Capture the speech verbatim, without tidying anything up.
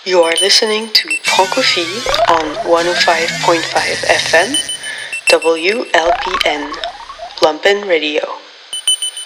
You are listening to Francophilie on one oh five point five F M, W L P N, Lumpen Radio.